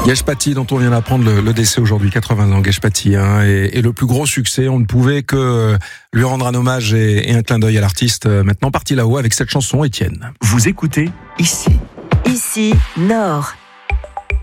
Gage Paty, dont on vient d'apprendre le décès aujourd'hui, 80 ans, Gage Paty, et le plus gros succès, on ne pouvait que lui rendre un hommage et un clin d'œil à l'artiste, maintenant parti là-haut avec cette chanson, Étienne. Vous écoutez Ici. Ici, Nord.